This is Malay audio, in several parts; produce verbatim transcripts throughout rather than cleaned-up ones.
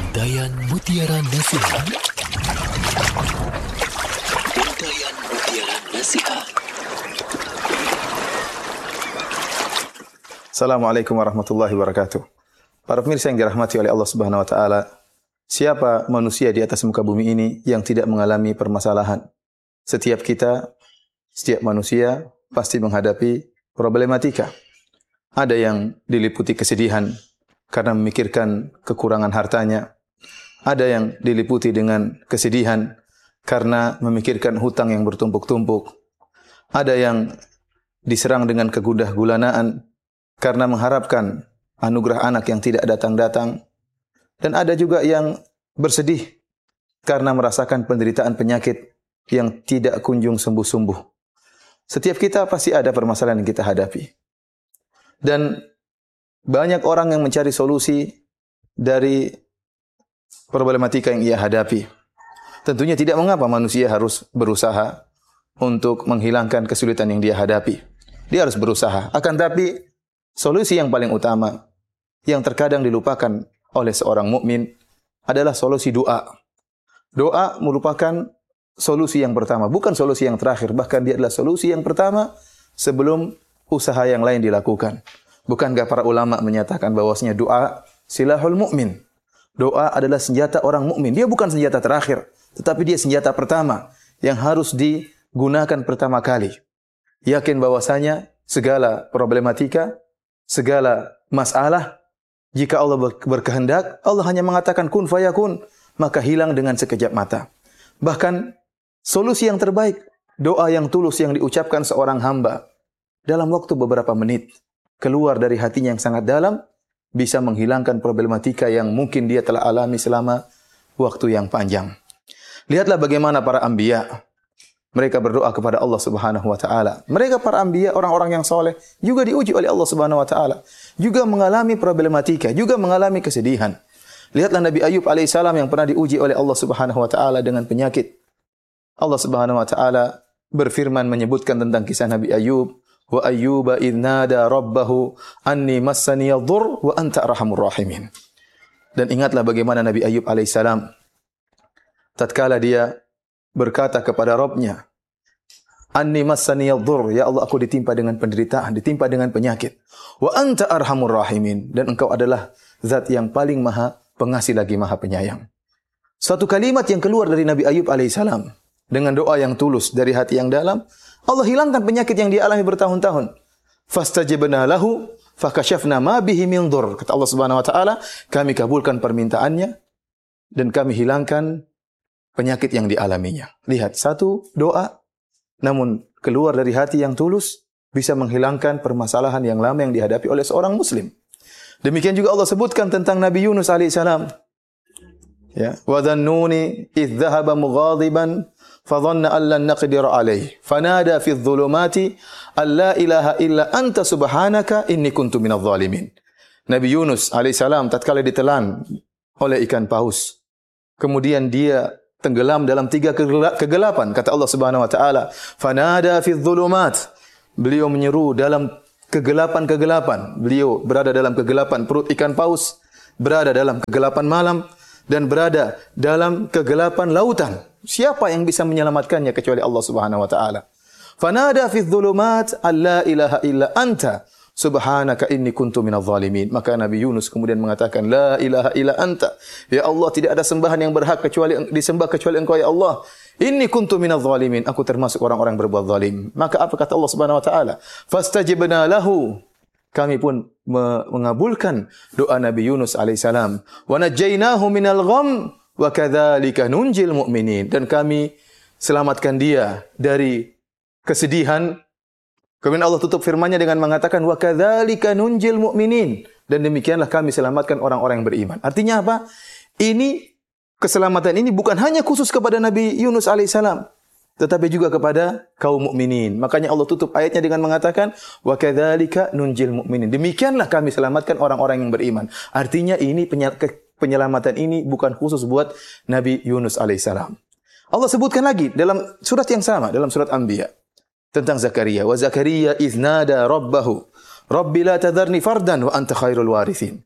Untayan Mutiara Nasihat. Untayan Mutiara Nasihat. Assalamualaikum warahmatullahi wabarakatuh. Para pemirsa yang dirahmati oleh Allah Subhanahu wa taala, siapa manusia di atas muka bumi ini yang tidak mengalami permasalahan? Setiap kita, setiap manusia pasti menghadapi problematika. Ada yang diliputi kesedihan karena memikirkan kekurangan hartanya. Ada yang diliputi dengan kesedihan karena memikirkan hutang yang bertumpuk-tumpuk. Ada yang diserang dengan kegundah gulanaan karena mengharapkan anugerah anak yang tidak datang-datang. Dan ada juga yang bersedih karena merasakan penderitaan penyakit yang tidak kunjung sembuh-sembuh. Setiap kita pasti ada permasalahan yang kita hadapi. Dan banyak orang yang mencari solusi dari problematika yang ia hadapi. Tentunya tidak mengapa manusia harus berusaha untuk menghilangkan kesulitan yang dia hadapi. Dia harus berusaha. Akan tapi solusi yang paling utama yang terkadang dilupakan oleh seorang mukmin adalah solusi doa. Doa merupakan solusi yang pertama, bukan solusi yang terakhir, bahkan dia adalah solusi yang pertama sebelum usaha yang lain dilakukan. Bukankah para ulama menyatakan bahwasanya doa silahul mukmin? Doa adalah senjata orang mukmin. Dia bukan senjata terakhir, tetapi dia senjata pertama yang harus digunakan pertama kali. Yakin bahwasanya segala problematika, segala masalah, jika Allah berkehendak, Allah hanya mengatakan kun fayakun, maka hilang dengan sekejap mata. Bahkan solusi yang terbaik, doa yang tulus yang diucapkan seorang hamba dalam waktu beberapa menit, keluar dari hatinya yang sangat dalam, bisa menghilangkan problematika yang mungkin dia telah alami selama waktu yang panjang. Lihatlah bagaimana para anbiya, mereka berdoa kepada Allah Subhanahu wa taala. Mereka para anbiya, orang-orang yang soleh, juga diuji oleh Allah Subhanahu wa taala, juga mengalami problematika, juga mengalami kesedihan. Lihatlah Nabi Ayub alaihissalam yang pernah diuji oleh Allah Subhanahu wa taala dengan penyakit. Allah Subhanahu wa taala berfirman menyebutkan tentang kisah Nabi Ayub, wa ayyuba idh nada rabbahu anni massani yadhur wa anta arhamur rahimin. Dan ingatlah bagaimana Nabi Ayub alaihissalam tatkala dia berkata kepada Rabbnya, anni massani yadhur, ya Allah aku ditimpa dengan penderitaan, ditimpa dengan penyakit. Wa anta arhamur rahimin, dan engkau adalah zat yang paling maha pengasih lagi maha penyayang. Suatu kalimat yang keluar dari Nabi Ayub alaihissalam dengan doa yang tulus dari hati yang dalam, Allah hilangkan penyakit yang dia alami bertahun-tahun. Fastajabna lahu fakashafna ma bihi min dhur. Kata Allah Subhanahu wa taala, kami kabulkan permintaannya dan kami hilangkan penyakit yang dialaminya. Lihat, satu doa namun keluar dari hati yang tulus bisa menghilangkan permasalahan yang lama yang dihadapi oleh seorang muslim. Demikian juga Allah sebutkan tentang Nabi Yunus alaihissalam. Ya, wa dhannuni idh dhahaba mughadiban فظن أن لن نقدر عليه فنادى في الظلمات أن لا إله إلا أنت سبحانك إني كنت من الظالمين. Nabi Yunus alaihissalam tatkala ditelan oleh ikan paus, kemudian dia tenggelam dalam tiga kegelapan. Kata Allah Subhanahu wa taala, fanada fi dhulumat. Beliau menyeru dalam kegelapan-kegelapan. Beliau berada dalam kegelapan perut ikan paus, berada dalam kegelapan malam, dan berada dalam kegelapan lautan. Siapa yang bisa menyelamatkannya kecuali Allah Subhanahu wa taala? Fanada fi dhulumat alla ilaha illa anta subhanaka inni kuntu minadh dhalimin. Maka Nabi Yunus kemudian mengatakan la ilaha illa anta. Ya Allah, tidak ada sembahan yang berhak kecuali disembah kecuali Engkau ya Allah. Inni kuntu minadh dhalimin. Aku termasuk orang-orang berbuat zalim. Maka apa kata Allah Subhanahu wa taala? Fastajibna lahu. Kami pun mengabulkan doa Nabi Yunus alaihissalam. Wa najjaynahu minal gham wa kadzalika nunjil mu'minin. Dan kami selamatkan dia dari kesedihan. Kemudian Allah tutup firman-Nya dengan mengatakan wa kadzalika nunjil mu'minin. Dan demikianlah kami selamatkan orang-orang yang beriman. Artinya apa? Ini keselamatan ini bukan hanya khusus kepada Nabi Yunus alaihissalam, tetapi juga kepada kaum mukminin. Makanya Allah tutup ayatnya dengan mengatakan wa kadzalika nunjil mu'minin. Demikianlah kami selamatkan orang-orang yang beriman. Artinya ini penyelamatan ini bukan khusus buat Nabi Yunus alaihissalam. Allah sebutkan lagi dalam surat yang sama, dalam surat Anbiya, tentang Zakaria. Wa Zakaria idz nada rabbahu rabbi la tadharni fardan wa anta khairul warithin.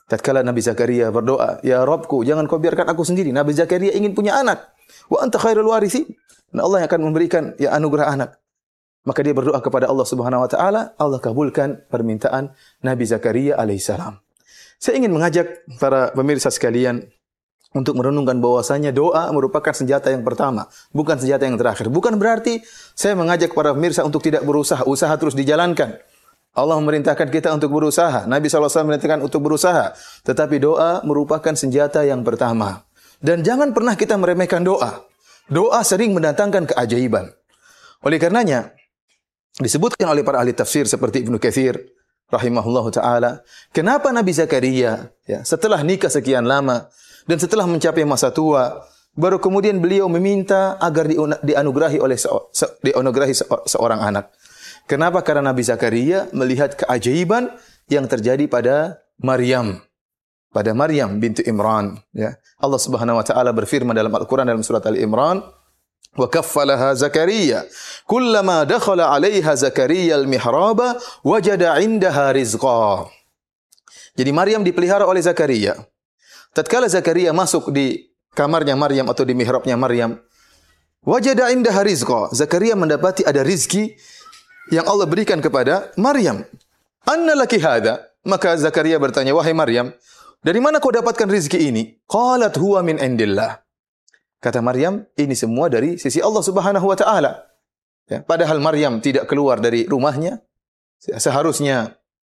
Tatkala Nabi Zakaria berdoa, "Ya Rabbku, jangan kau biarkan aku sendiri." Nabi Zakaria ingin punya anak. Wa anta khairul warithin. Dan Allah yang akan memberikan ya anugerah anak. Maka dia berdoa kepada Allah Subhanahu wa taala, Allah kabulkan permintaan Nabi Zakaria alaihissalam. Saya ingin mengajak para pemirsa sekalian untuk merenungkan bahwasanya doa merupakan senjata yang pertama, bukan senjata yang terakhir. Bukan berarti saya mengajak para pemirsa untuk tidak berusaha, usaha terus dijalankan. Allah memerintahkan kita untuk berusaha. Nabi shallallahu alaihi wasallam memerintahkan untuk berusaha. Tetapi doa merupakan senjata yang pertama. Dan jangan pernah kita meremehkan doa. Doa sering mendatangkan keajaiban. Oleh karenanya, disebutkan oleh para ahli tafsir seperti Ibnu Katsir rahimahullahu taala, kenapa Nabi Zakaria ya, setelah nikah sekian lama dan setelah mencapai masa tua, baru kemudian beliau meminta agar dianugerahi oleh dianugerahi seorang anak. Kenapa? Karena Nabi Zakaria melihat keajaiban yang terjadi pada Maryam. Pada Maryam bintu Imran. Ya. Allah Subhanahu wa taala berfirman dalam Al-Quran dalam surat Al-Imran, "Wa kaffalaha Zakaria, kullama dakhala 'alaiha Zakaria al-mihraba, wajada 'indaha rizqa." Jadi Maryam dipelihara oleh Zakaria. Tatkala Zakaria masuk di kamarnya Maryam atau di mihrabnya Maryam, wajada 'indaha rizqa. Zakaria mendapati ada rizki yang Allah berikan kepada Maryam. Anna laki hadha? Maka Zakaria bertanya, "Wahai Maryam, dari mana kau dapatkan rezeki ini?" Qalat huwa min indillah. Kata Maryam, ini semua dari sisi Allah Subhanahu wa taala. Ya, padahal Maryam tidak keluar dari rumahnya. Seharusnya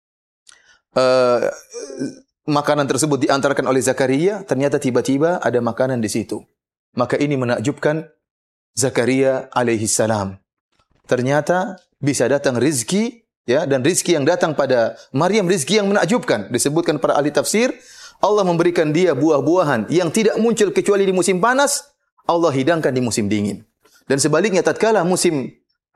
uh, makanan tersebut diantarkan oleh Zakaria, ternyata tiba-tiba ada makanan di situ. Maka ini menakjubkan Zakaria alaihi salam. Ternyata bisa datang rizki, ya, dan rizki yang datang pada Maryam rizki yang menakjubkan. Disebutkan para ahli tafsir, Allah memberikan dia buah-buahan yang tidak muncul kecuali di musim panas, Allah hidangkan di musim dingin. Dan sebaliknya tatkala musim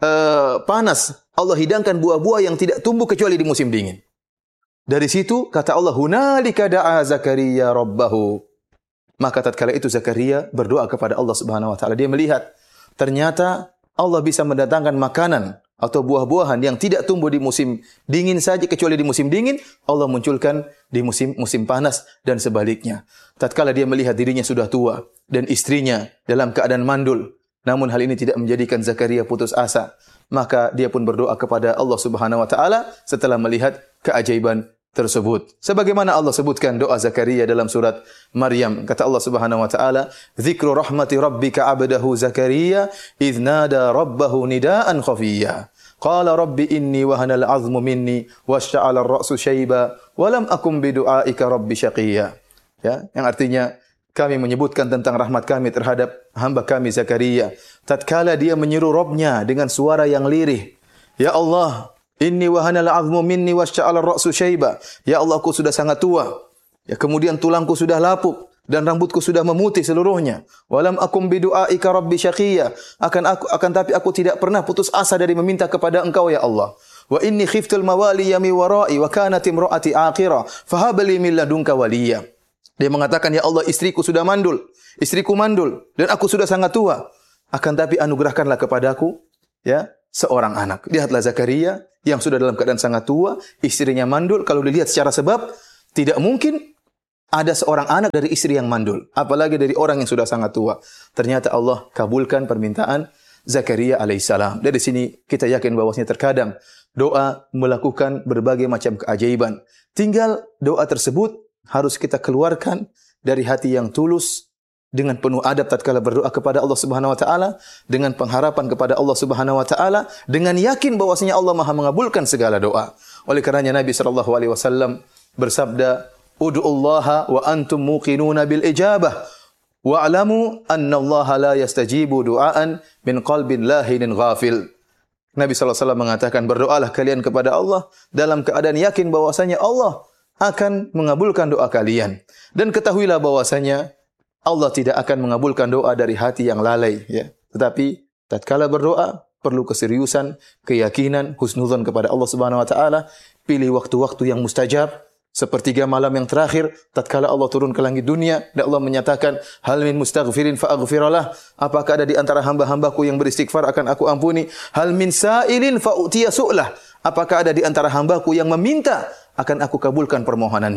uh, panas, Allah hidangkan buah-buah yang tidak tumbuh kecuali di musim dingin. Dari situ kata Allah, "Hunalika da'a Zakaria rabbahu." Maka tatkala itu Zakaria berdoa kepada Allah Subhanahu wa taala. Dia melihat ternyata Allah bisa mendatangkan makanan atau buah-buahan yang tidak tumbuh di musim dingin saja, kecuali di musim dingin, Allah munculkan di musim musim panas dan sebaliknya. Tatkala dia melihat dirinya sudah tua dan istrinya dalam keadaan mandul, namun hal ini tidak menjadikan Zakaria putus asa, maka dia pun berdoa kepada Allah Subhanahu wa taala setelah melihat keajaiban tersebut. Sebagaimana Allah sebutkan doa Zakaria dalam surat Maryam, kata Allah Subhanahu wa taala, "Dzikru rahmati rabbika 'abdahu Zakaria idz nada rabbahu nidaan khafiyya. Qala rabbi inni wahana al-'azmu minni washta'ala ar-ra'su shayba wa lam akum bi du'aika rabbi syaqiyya." Ya, yang artinya kami menyebutkan tentang rahmat kami terhadap hamba kami Zakaria tatkala dia menyeru Rabbnya dengan suara yang lirih. Ya Allah, inni wahana al-'azmu minni washta'ala ar-ra'su shayba. Ya Allah, aku sudah sangat tua. Ya, kemudian tulangku sudah lapuk dan rambutku sudah memutih seluruhnya. Walam akum bidu'aika rabbi syaqiyya. Akan aku akan tapi aku tidak pernah putus asa dari meminta kepada Engkau ya Allah. Wa inni khiftul mawali yami wara'i wa kanat imra'ati aqira fahab li min ladunka waliya. Dia mengatakan, ya Allah, istriku sudah mandul, istriku mandul dan aku sudah sangat tua. Akan tapi anugerahkanlah kepadaku ya seorang anak. Lihatlah Zakaria yang sudah dalam keadaan sangat tua, istrinya mandul. Kalau dilihat secara sebab, tidak mungkin ada seorang anak dari istri yang mandul, apalagi dari orang yang sudah sangat tua. Ternyata Allah kabulkan permintaan Zakaria alaihissalam. Dari sini kita yakin bahwasanya terkadang doa melakukan berbagai macam keajaiban. Tinggal doa tersebut harus kita keluarkan dari hati yang tulus, dengan penuh adab tatkala berdoa kepada Allah Subhanahu wa taala, dengan pengharapan kepada Allah Subhanahu wa taala, dengan yakin bahwasanya Allah Maha mengabulkan segala doa. Oleh karenanya Nabi sallallahu alaihi wasallam bersabda, "Ud'ullaha wa antum muqinuna bil ijabah wa'lamu anna Allah la yastajibu du'aan min qalbin lahinin ghafil." Nabi sallallahu alaihi wasallam mengatakan, berdoalah kalian kepada Allah dalam keadaan yakin bahwasanya Allah akan mengabulkan doa kalian, dan ketahuilah bahwasanya Allah tidak akan mengabulkan doa dari hati yang lalai, ya. Tetapi tatkala berdoa perlu keseriusan, keyakinan, husnuzan kepada Allah Subhanahu wa taala. Pilih waktu-waktu yang mustajab, sepertiga malam yang terakhir tatkala Allah turun ke langit dunia dan Allah menyatakan, hal min mustaghfirin fa aghfiralah. Apakah ada di antara hamba-hambaku yang beristighfar akan aku ampuni? Hal min sa'ilin fa utiya su'lah. Apakah ada di antara hambaku yang meminta akan aku kabulkan permohonannya?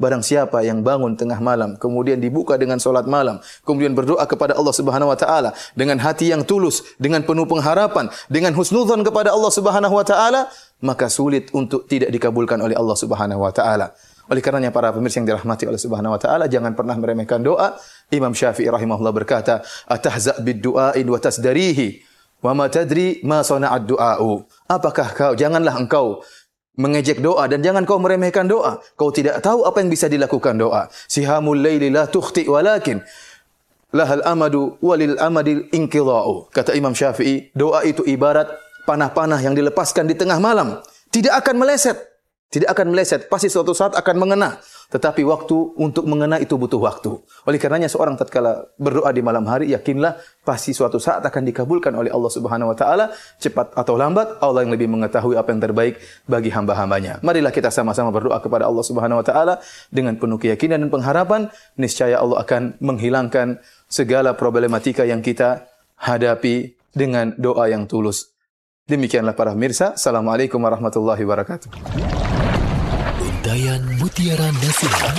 Barang siapa yang bangun tengah malam, kemudian dibuka dengan solat malam, kemudian berdoa kepada Allah Subhanahu wa taala dengan hati yang tulus, dengan penuh pengharapan, dengan husnudzon kepada Allah Subhanahu wa taala, maka sulit untuk tidak dikabulkan oleh Allah Subhanahu wa taala. Oleh karenanya para pemirsa yang dirahmati oleh Subhanahu wa taala, jangan pernah meremehkan doa. Imam Syafi'i rahimahullah berkata, "Atahza' bid-du'a'i wa tasdarihi, wa ma tadri ma sana'ad du'a'u." Apakah kau, janganlah engkau mengejek doa dan jangan kau meremehkan doa. Kau tidak tahu apa yang bisa dilakukan doa. Sihamul laili la tukhti walakin lahal amadu walil amadil inqidha'u. Kata Imam Syafi'i, doa itu ibarat panah-panah yang dilepaskan di tengah malam. Tidak akan meleset. Tidak akan meleset. Pasti suatu saat akan mengena. Tetapi waktu untuk mengena itu butuh waktu. Oleh karenanya seorang tatkala berdoa di malam hari, yakinlah pasti suatu saat akan dikabulkan oleh Allah Subhanahu wa taala, cepat atau lambat. Allah yang lebih mengetahui apa yang terbaik bagi hamba-hambanya. Marilah kita sama-sama berdoa kepada Allah Subhanahu wa taala dengan penuh keyakinan dan pengharapan, niscaya Allah akan menghilangkan segala problematika yang kita hadapi dengan doa yang tulus. Demikianlah para pemirsa. Assalamualaikum warahmatullahi wabarakatuh. Untayan Mutiara Nasihat.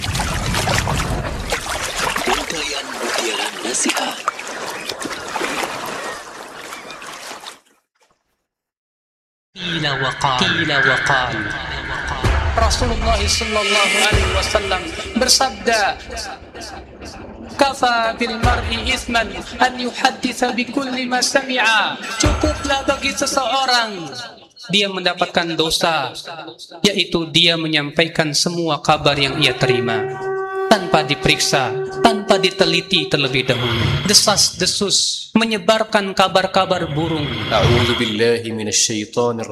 Untayan Mutiara Nasihat. Qila wa qal. Qila wa qal. Rasulullah sallallahu alaihi wasallam bersabda, "Kafa bil mar'i isman an yuhadditsa bi kulli ma sami'a." Cukuplah bagi seseorang dia mendapatkan dosa, yaitu dia menyampaikan semua kabar yang ia terima tanpa diperiksa, tanpa diteliti terlebih dahulu. Desas-desus menyebarkan kabar-kabar burung. A'udzu billahi minasyaitonir